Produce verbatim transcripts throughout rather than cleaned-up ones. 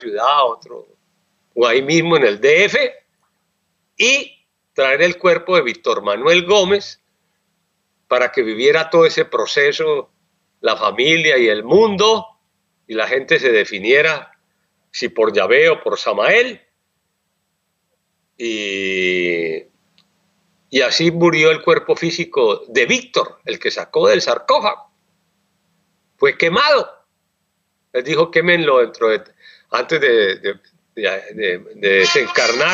ciudad, otro, o ahí mismo en el D F, y traer el cuerpo de Víctor Manuel Gómez para que viviera todo ese proceso, la familia y el mundo, y la gente se definiera si por Yahvé o por Samael. Y, y así murió el cuerpo físico de Víctor, el que sacó del sarcófago. Fue quemado. Les dijo, quémenlo dentro de, antes de, de, de, de, de desencarnar.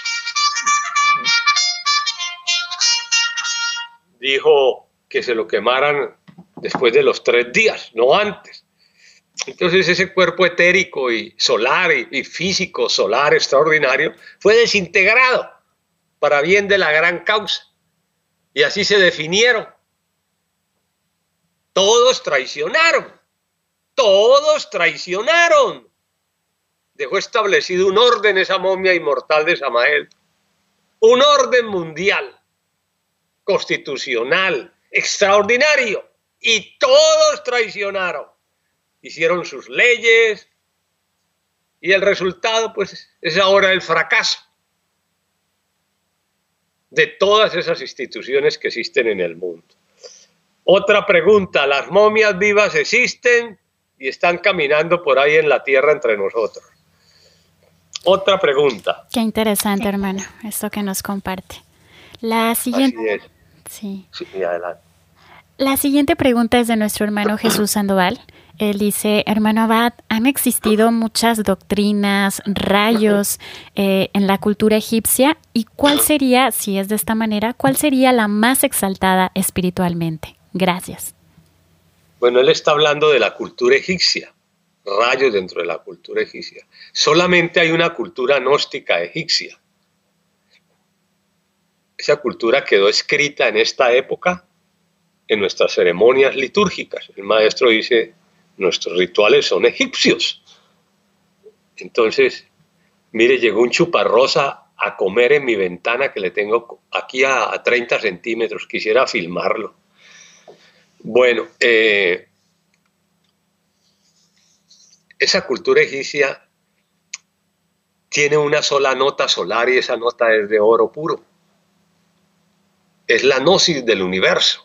Dijo que se lo quemaran después de los tres días, no antes. Entonces ese cuerpo etérico y solar y, y físico solar extraordinario fue desintegrado para bien de la gran causa. Y así se definieron. Todos traicionaron. Todos traicionaron. Dejó establecido un orden esa momia inmortal de Samael. Un orden mundial, constitucional, extraordinario. Y todos traicionaron. Hicieron sus leyes. Y el resultado, pues, es ahora el fracaso de todas esas instituciones que existen en el mundo. Otra pregunta, ¿las momias vivas existen y están caminando por ahí en la tierra entre nosotros? Otra pregunta. Qué interesante, hermano, esto que nos comparte. La siguiente, Así es. Sí. Sí, adelante. La siguiente pregunta es de nuestro hermano Jesús Sandoval. Él dice, hermano Abad, han existido muchas doctrinas, rayos eh, en la cultura egipcia, ¿y cuál sería, si es de esta manera, cuál sería la más exaltada espiritualmente? Gracias. Bueno, él está hablando de la cultura egipcia, rayos dentro de la cultura egipcia. Solamente hay una cultura gnóstica egipcia. Esa cultura quedó escrita en esta época en nuestras ceremonias litúrgicas. El maestro dice, nuestros rituales son egipcios. Entonces, mire, llegó un chuparrosa a comer en mi ventana que le tengo aquí a, a treinta centímetros. Quisiera filmarlo. Bueno, eh, esa cultura egipcia tiene una sola nota solar y esa nota es de oro puro. Es la gnosis del universo.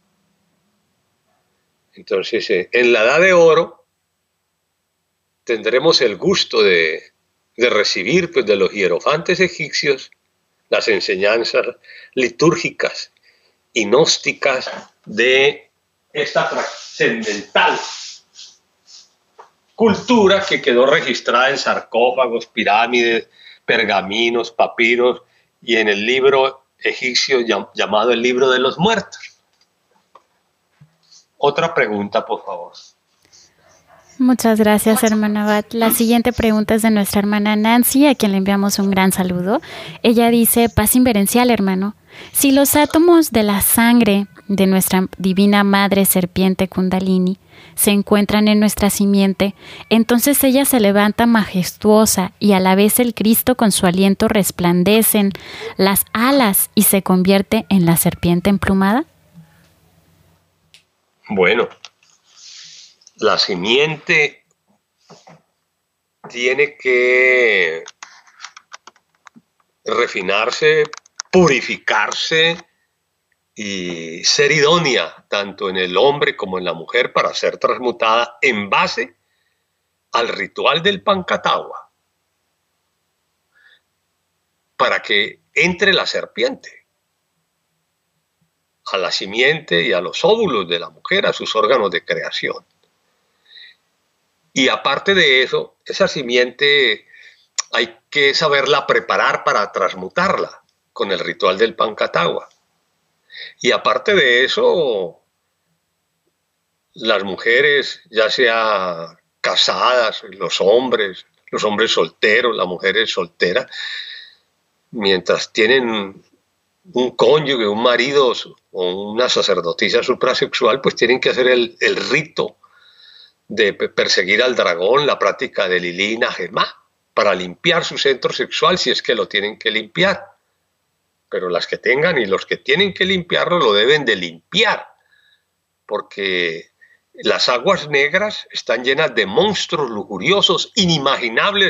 Entonces, eh, en la edad de oro tendremos el gusto de, de recibir pues, de los hierofantes egipcios las enseñanzas litúrgicas y gnósticas de esta trascendental cultura que quedó registrada en sarcófagos, pirámides, pergaminos, papiros y en el libro egipcio llamado el Libro de los Muertos. Otra pregunta, por favor. Muchas gracias, hermana Abad. La siguiente pregunta es de nuestra hermana Nancy, a quien le enviamos un gran saludo. Ella dice, paz inverencial, hermano. Si los átomos de la sangre de nuestra divina madre serpiente Kundalini se encuentran en nuestra simiente, entonces ella se levanta majestuosa y a la vez el Cristo con su aliento resplandecen las alas y se convierte en la serpiente emplumada. Bueno, la simiente tiene que refinarse, purificarse y ser idónea tanto en el hombre como en la mujer para ser transmutada en base al ritual del Pancatagua, para que entre la serpiente a la simiente y a los óvulos de la mujer, a sus órganos de creación. Y aparte de eso, esa simiente hay que saberla preparar para transmutarla con el ritual del Pancatagua. Y aparte de eso, las mujeres, ya sea casadas, los hombres, los hombres solteros, las mujeres solteras, mientras tienen un cónyuge, un marido o una sacerdotisa suprasexual, pues tienen que hacer el, el rito de perseguir al dragón, la práctica de Lilí y Nagemá, para limpiar su centro sexual si es que lo tienen que limpiar. Pero las que tengan y los que tienen que limpiarlo lo deben de limpiar, porque Las aguas negras están llenas de monstruos lujuriosos, inimaginables